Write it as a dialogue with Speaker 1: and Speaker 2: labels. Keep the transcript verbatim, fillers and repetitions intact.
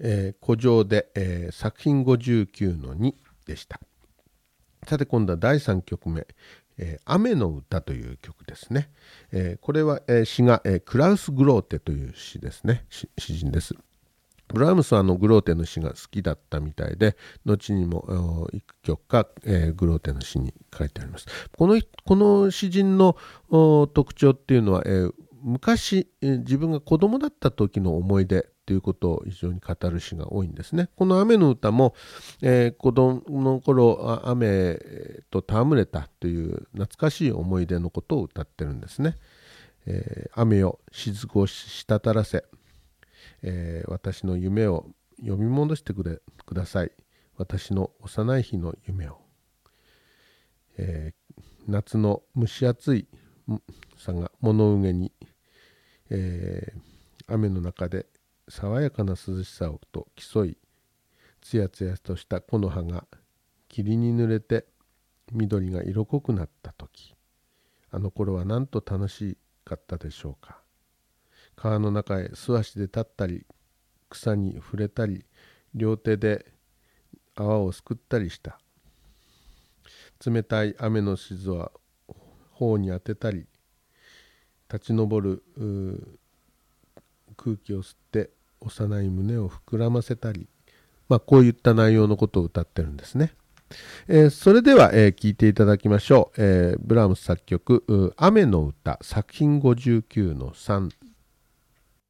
Speaker 1: えー、古城で、えー、作品ごじゅうきゅうのにでした。さて今度はだいさんきょくめ、えー、雨の歌という曲ですね。えー、これは、えー、詩が、えー、クラウス・グローテという詩ですね。詩人です。ブラームスはあのグローテの詩が好きだったみたいで、後にもいっきょくか、えー、グローテの詩に書いてあります。このこの詩人の特徴っていうのは、えー、昔、えー、自分が子供だった時の思い出ということを非常に語る詩が多いんですね。この雨の歌も、えー、子供の頃雨と戯れたという懐かしい思い出のことを歌ってるんですね。えー、雨よ雫を滴らせ、えー、私の夢を呼び戻してくれください。私の幼い日の夢を、えー、夏の蒸し暑いさが物憂げに、えー、雨の中で爽やかな涼しさをと競い、つやつやとした木の葉が霧に濡れて緑が色濃くなった時、あの頃はなんと楽しかったでしょうか。川の中へ素足で立ったり、草に触れたり、両手で泡をすくったりした。冷たい雨の静は頬に当てたり、立ち上る空気を吸って幼い胸を膨らませたり、まあ、こういった内容のことを歌ってるんですね。えー、それでは、えー、聞いていただきましょう。えー、ブラームス作曲雨の歌作品ごじゅうきゅうのさん